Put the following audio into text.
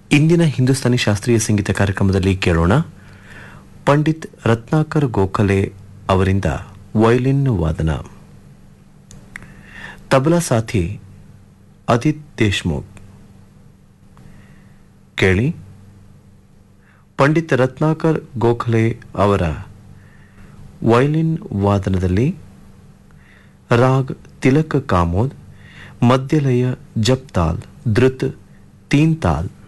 ಇಂದಿನ ಹಿಂದೂಸ್ತಾನಿ ಶಾಸ್ತ್ರೀಯ ಸಂಗೀತ ಕಾರ್ಯಕ್ರಮದಲ್ಲಿ ಕೇಳೋಣ ಪಂಡಿತ್ ರತ್ನಾಕರ್ ಗೋಖಲೆ ಅವರಿಂದ ವಯಲಿನ್ ವಾದನ. ತಬಲಾ ಸಾಥಿ ಅದಿತ್ ದೇಶ್ಮುಖ್. ಕೇಳಿ ಪಂಡಿತ್ ರತ್ನಾಕರ್ ಗೋಖಲೆ ಅವರ ವಯಲಿನ್ ವಾದನದಲ್ಲಿ ರಾಗ್ ತಿಲಕ ಕಾಮೋದ್, ಮಧ್ಯಲಯ ಜಪ್ ತಾಲ್, ಧೃತ್ ತೀನ್ ತಾಲ್,